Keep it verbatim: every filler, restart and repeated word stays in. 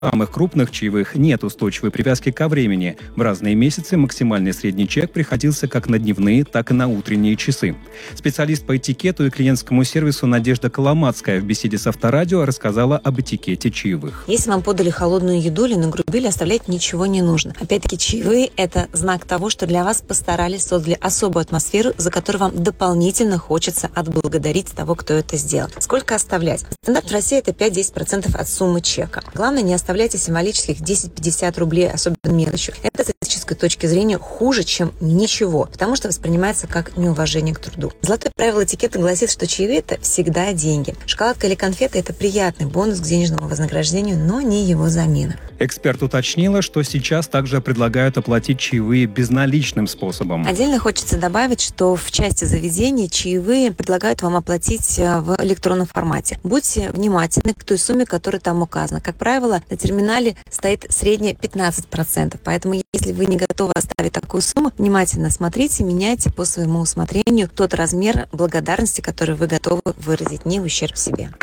самых крупных чаевых нет устойчивой привязки ко времени. В разные месяцы максимальный средний чек приходился как на дневные, так и на утренние часы. Специалист по этикету и клиентскому сервису Надежда Коломацкая в беседе с Авторадио рассказала об этикете чаевых. Если вам подали холодную еду или нагрубили, оставлять ничего не нужно. Опять-таки, чаевые – это знак того, что для вас постарались, создали особую атмосферу, за которую вам дополнительно хочется отблагодарить того, кто это сделал. Сколько оставлять? Стандарт в России – это пять-десять процентов от суммы чека. Главное, не оставлять Оставляйте символических десять-пятьдесят рублей, особенно мелочью. Это с этической точки зрения хуже, чем ничего, потому что воспринимается как неуважение к труду. Золотое правило этикета гласит, что чаевые – это всегда деньги. Шоколадка или конфеты – это приятный бонус к денежному вознаграждению, но не его замена. Эксперт уточнила, что сейчас также предлагают оплатить чаевые безналичным способом. Отдельно хочется добавить, что в части заведений чаевые предлагают вам оплатить в электронном формате. Будьте внимательны к той сумме, которая там указана. Как правило, на терминале стоит средняя пятнадцать процентов, поэтому если вы не готовы оставить такую сумму, внимательно смотрите, меняйте по своему усмотрению тот размер благодарности, который вы готовы выразить, не в ущерб себе.